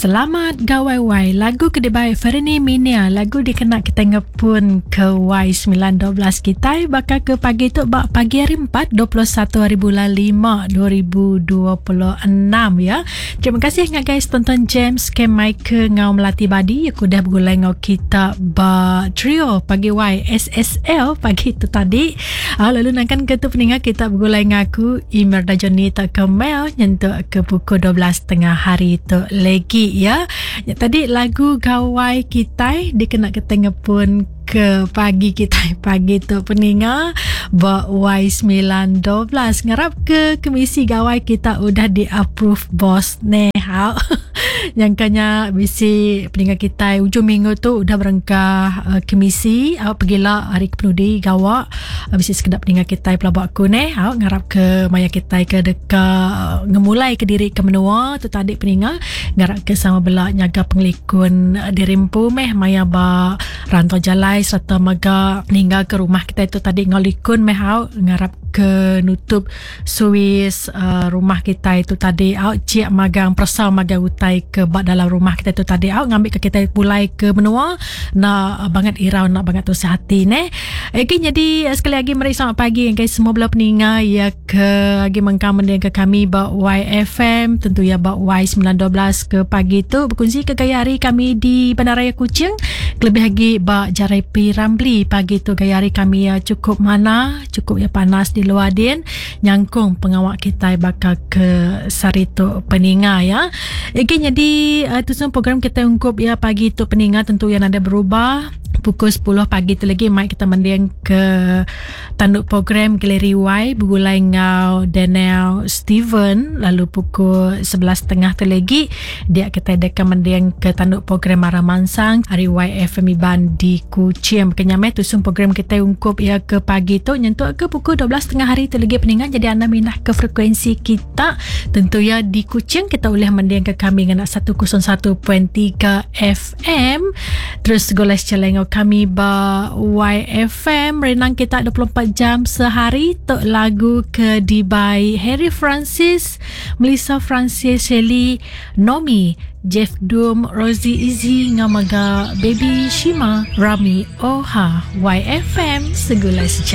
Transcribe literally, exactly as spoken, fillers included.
Selamat gawai wai. Lagu kedai Ferini Minia. Lagu dikenak kita ngepun ke Y sembilan dua belas kita. Bakal ke pagi tu bak pagi hari empat dua puluh satu hari bulan lima dua ribu dua puluh enam ya. Terima kasih ngak guys tonton James ke Michael ngau melati badi. Aku dah bergulai ngau kita ba trio pagi Y S S L pagi tu tadi. Ah, lalu nakan ke tu peningat kita bergulai ngaku Imelda Johnny tak kemel nyentuh ke pukul dua belas tengah hari tu lagi ya. Ya tadi lagu gawai kita dikenak ketengah pun ke pagi kita pagi tu peninga ba Y sembilan dua belas ngarap ke komisi gawai kita udah di approve bos ne ha. Yang kanya bisi peninga kita ujung minggu tu udah berengkah uh, komisi uh, pergilah hari kepenudi gawa uh, bisi sekedap peninga kita pelabak aku ne ha ngarap ke maya kita ke dekat uh, ngemulai ke diri ke menua tu tadi peninga ngarap ke sama belak nyaga penglikun uh, dirimpu meh maya ba rantau jalai serta maga meninggal ke rumah kita itu tadi ngolikun meh ha ngarap ke nutup Swiss uh, rumah kita itu tadi au ciak magang persau magang utai ke bak dalam rumah kita itu tadi au ngambil ke kita pulai ke menua nak uh, banget irau nak banget tu sehati ne. Okay, jadi uh, sekali lagi mari selamat pagi guys semua belah peninga ya ke lagi mengkamen dengan ke kami bak Y F M tentu ya bak Y sembilan dua belas ke pagi tu berkongsi ke gaya hari kami di Bandaraya Kuching lebih lagi bak Jarai P Ramli pagi tu gaya hari kami ya cukup mana cukup ya panas di luar din nyangkung pengawak kita bakal ke Sarito Peninga ya. Okay, jadi uh, tu semua program kita ungkup ya pagi tu Peninga tentu yang ada berubah. Pukul sepuluh pagi tu lagi mai kita mendiang ke tanduk program Galeri Y bergulai ngau Daniel Steven. Lalu pukul sebelas tiga puluh tu lagi dia kita dekat mendiang ke tanduk program Mara Mansang hari Y F M Iban di Kuching. Makanya tu semua program kita ungkup ya ke pagi tu nyentuh ke pukul dua belas tengah hari tu lagi peningan. Jadi anda minat ke frekuensi kita tentu ya di Kuching kita boleh mendiang ke kami dengan seratus satu perpuluhan tiga F M. Terus goles celengau kami ba Y F M renang kita dua puluh empat jam sehari tok lagu ke Dubai Harry Francis, Melissa Francis, Shelly, Nomi, Jeff Doom, Rosie Izzy, ngamaga Baby Shima, Rami Oha. Y F M segulai sejarah.